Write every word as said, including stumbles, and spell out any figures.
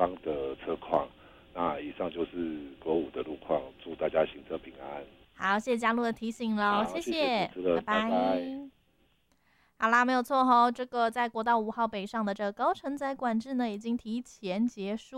方的车况。那以上就是国五的路况，祝大家行车平安。 好，谢谢嘉璐的提醒喽，谢谢谢主持人， 拜拜。 拜拜。 好啦，没有错哦，这个在国道五号北上的这个高承载管制呢，已经提前结束。